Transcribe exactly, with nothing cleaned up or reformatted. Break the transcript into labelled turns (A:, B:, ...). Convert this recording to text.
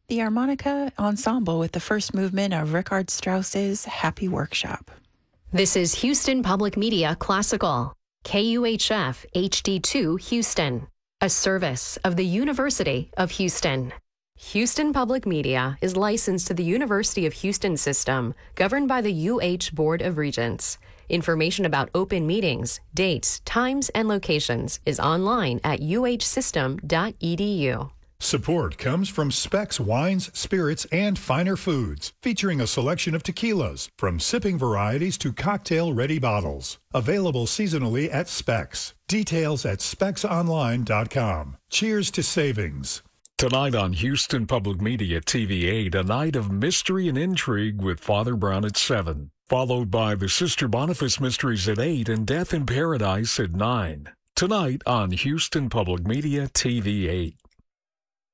A: The Harmonica Ensemble with the first movement of Richard Strauss's Happy Workshop.
B: This is Houston Public Media Classical, K U H F H D two Houston, a service of the University of Houston. Houston Public Media is licensed to the University of Houston system, governed by the U H Board of Regents. Information about open meetings, dates, times, and locations is online at u h system dot e d u.
C: Support comes from Specs Wines, Spirits, and Finer Foods, featuring a selection of tequilas, from sipping varieties to cocktail-ready bottles. Available seasonally at Specs. Details at specs online dot com. Cheers to savings.
D: Tonight on Houston Public Media T V eight, a night of mystery and intrigue with Father Brown at seven, followed by the Sister Boniface Mysteries at eight and Death in Paradise at nine. Tonight on Houston Public Media T V eight.